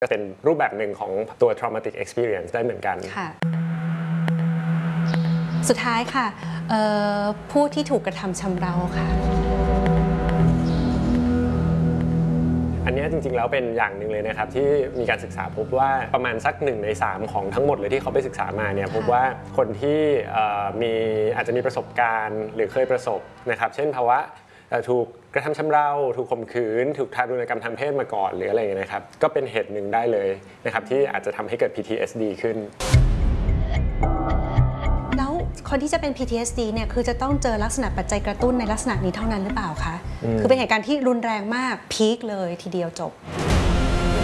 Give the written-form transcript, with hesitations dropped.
ก็เป็นรูปแบบหนึ่งของตัว traumatic experience ได้เหมือนกันค่ะสุดท้ายค่ะผู้ที่ถูกกระทำชำเราค่ะอันนี้จริงๆแล้วเป็นอย่างหนึ่งเลยนะครับที่มีการศึกษาพบว่าประมาณสัก1 ใน 3ของทั้งหมดเลยที่เขาไปศึกษามาเนี่ยพบว่าคนที่อาจจะมีประสบการณ์หรือเคยประสบนะครับเช่นภาวะถูกกระทำชำเราถูกข่มขืนถูกทารุณกรรมทางเพศมาก่อนหรืออะไรอย่างเงี้ยนะครับก็เป็นเหตุหนึ่งได้เลยนะครับที่อาจจะทำให้เกิด PTSD ขึ้นแล้วคนที่จะเป็น PTSD เนี่ยคือจะต้องเจอลักษณะปัจจัยกระตุ้นในลักษณะนี้เท่านั้นหรือเปล่าคะคือเป็นเหตุการณ์ที่รุนแรงมากพีคเลยทีเดียวจบ